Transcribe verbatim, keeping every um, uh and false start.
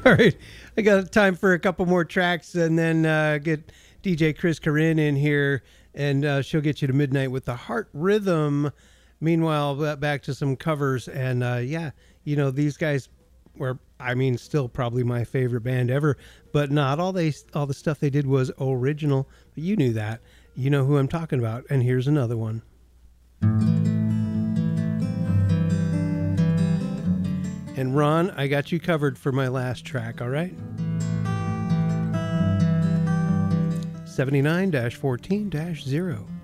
All right. I got time for a couple more tracks and then uh, get D J Chris Corinne in here, and uh, she'll get you to midnight with the Heart Rhythm. Meanwhile, back to some covers. And uh, yeah, you know, these guys were, I mean, still probably my favorite band ever, but not all they all the stuff they did was original. But you knew that. You know who I'm talking about. And here's another one. And Ron, I got you covered for my last track, all right? seventy-nine fourteen zero.